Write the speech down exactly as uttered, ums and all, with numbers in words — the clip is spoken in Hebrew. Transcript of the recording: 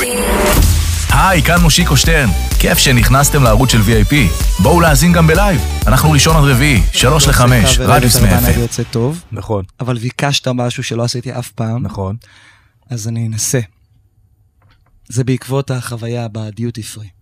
היי, כאן מושיקו שטרן. כיף שנכנסתם לערוץ של וי איי פי. בואו להאזין גם בלייב. אנחנו ראשון עד רביעי, שלוש לחמש, רדיוס מאפל. יוצא טוב. נכון. אבל ביקשת משהו שלא עשיתי אף פעם. נכון. אז אני אנסה. זה בעקבות החוויה בדיוטי פרי.